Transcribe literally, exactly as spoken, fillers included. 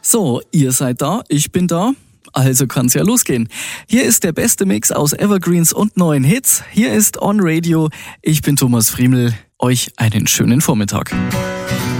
So, ihr seid da, ich bin da, also kann's ja losgehen. Hier ist der beste Mix aus Evergreens und neuen Hits. Hier ist On Radio. Ich bin Thomas Friemel. Euch einen schönen Vormittag.